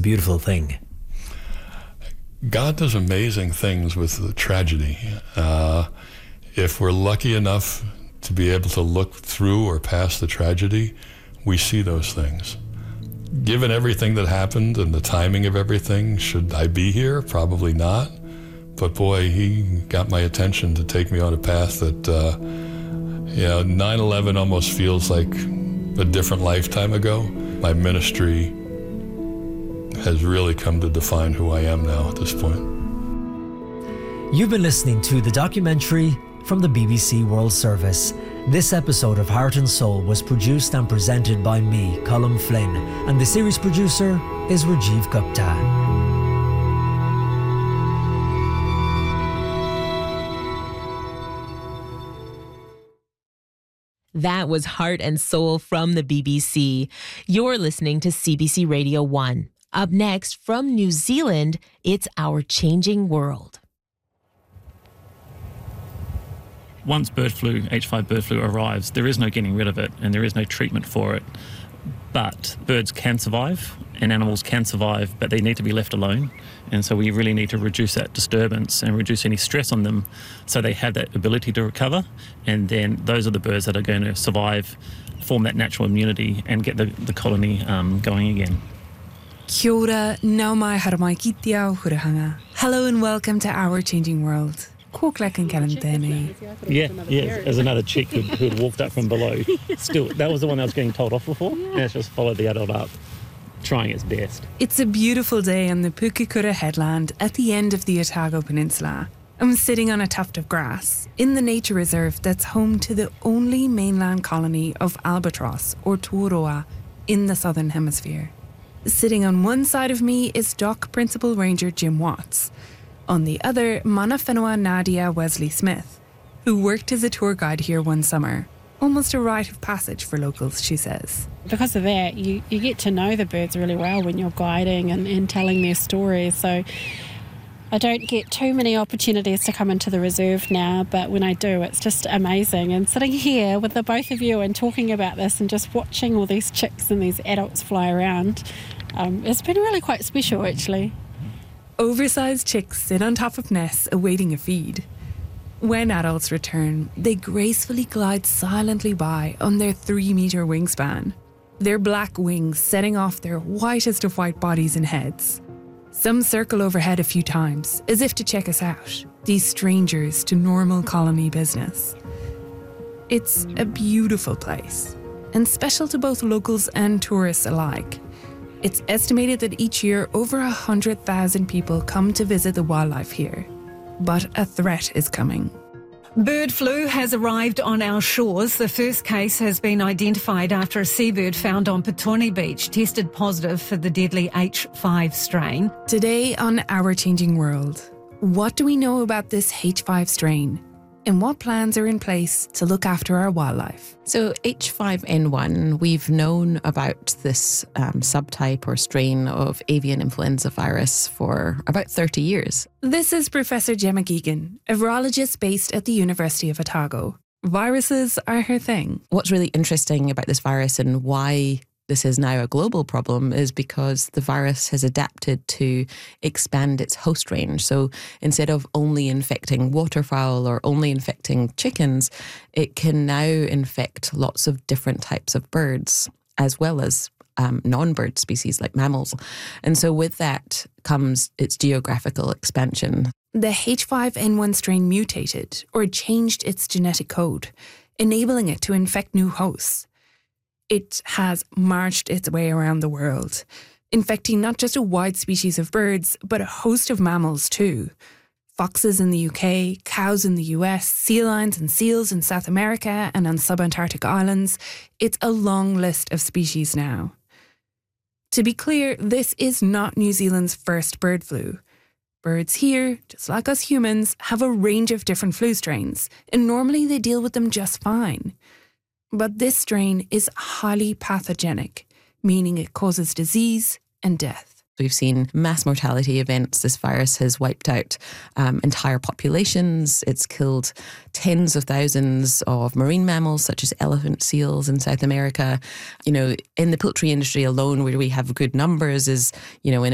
beautiful thing. God does amazing things with the tragedy. If we're lucky enough to be able to look through or past the tragedy, we see those things. Given everything that happened and the timing of everything, should I be here? Probably not. But boy, he got my attention to take me on a path that, 9/11 almost feels like a different lifetime ago. My ministry has really come to define who I am now at this point. You've been listening to the documentary from the BBC World Service. This episode of Heart and Soul was produced and presented by me, Colm Flynn, and the series producer is Rajiv Gupta. That was Heart and Soul from the BBC. You're listening to CBC Radio 1. Up next, from New Zealand, it's Our Changing World. Once H5 bird flu arrives, there is no getting rid of it and there is no treatment for it. But birds can survive and animals can survive, but they need to be left alone. And so we really need to reduce that disturbance and reduce any stress on them so they have that ability to recover. And then those are the birds that are going to survive, form that natural immunity and get the colony going again. Kia ora, nau mai haramai ki te ao hurahanga. Hello and welcome to Our Changing World. Kōklek and Kalantene. Yeah, there's another chick who had walked up from below. Still, that was the one that was getting told off before. And it's just followed the adult up, trying its best. It's a beautiful day on the Pukekura headland at the end of the Otago Peninsula. I'm sitting on a tuft of grass in the nature reserve that's home to the only mainland colony of albatross, or tuaroa, in the Southern Hemisphere. Sitting on one side of me is Dock Principal Ranger Jim Watts. On the other, Mana Whenua Nadia Wesley Smith, who worked as a tour guide here one summer. Almost a rite of passage for locals, she says. Because of that, you get to know the birds really well when you're guiding and telling their stories. So I don't get too many opportunities to come into the reserve now, but when I do, it's just amazing. And sitting here with the both of you and talking about this and just watching all these chicks and these adults fly around, it's been really quite special, actually. Oversized chicks sit on top of nests awaiting a feed. When adults return, they gracefully glide silently by on their 3-meter wingspan, their black wings setting off their whitest of white bodies and heads. Some circle overhead a few times, as if to check us out, these strangers to normal colony business. It's a beautiful place, and special to both locals and tourists alike. It's estimated that each year over 100,000 people come to visit the wildlife here. But a threat is coming. Bird flu has arrived on our shores. The first case has been identified after a seabird found on Petone Beach tested positive for the deadly H5 strain. Today on Our Changing World, what do we know about this H5 strain? And what plans are in place to look after our wildlife? So H5N1, we've known about this subtype or strain of avian influenza virus for about 30 years. This is Professor Gemma Geoghegan, a virologist based at the University of Otago. Viruses are her thing. What's really interesting about this virus and why this is now a global problem is because the virus has adapted to expand its host range. So instead of only infecting waterfowl or only infecting chickens, it can now infect lots of different types of birds, as well as non-bird species like mammals. And so with that comes its geographical expansion. The H5N1 strain mutated or changed its genetic code, enabling it to infect new hosts. It has marched its way around the world, infecting not just a wide species of birds, but a host of mammals too. Foxes in the UK, cows in the US, sea lions and seals in South America and on subantarctic islands. It's a long list of species now. To be clear, this is not New Zealand's first bird flu. Birds here, just like us humans, have a range of different flu strains, and normally they deal with them just fine. But this strain is highly pathogenic, meaning it causes disease and death. We've seen mass mortality events. This virus has wiped out entire populations. It's killed tens of thousands of marine mammals, such as elephant seals in South America. You know, in the poultry industry alone, where we have good numbers, is, you know, in